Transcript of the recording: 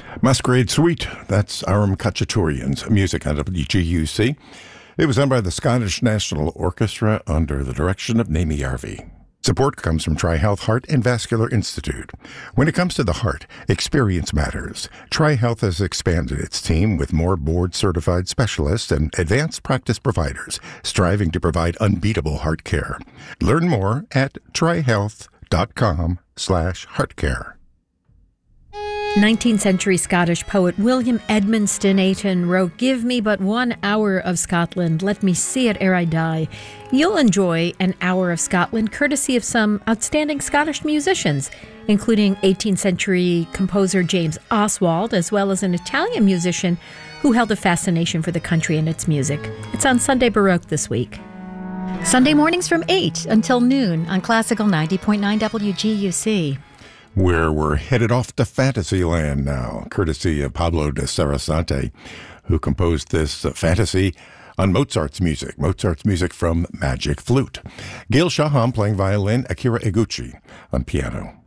Masquerade Suite, that's Aram Khachaturian's music on WGUC. It was done by the Scottish National Orchestra under the direction of Naomi Yarvi. Support comes from TriHealth Heart and Vascular Institute. When it comes to the heart, experience matters. TriHealth has expanded its team with more board-certified specialists and advanced practice providers, striving to provide unbeatable heart care. Learn more at trihealth.com/heartcare. 19th century Scottish poet William Edmondson Ayton wrote, "Give me but 1 hour of Scotland, let me see it ere I die." You'll enjoy an hour of Scotland courtesy of some outstanding Scottish musicians, including 18th century composer James Oswald, as well as an Italian musician who held a fascination for the country and its music. It's on Sunday Baroque this week. Sunday mornings from 8 until noon on Classical 90.9 WGUC. Where we're headed off to Fantasyland now, courtesy of Pablo de Sarasate, who composed this fantasy on Mozart's music from Magic Flute. Gail Shaham playing violin, Akira Eguchi on piano.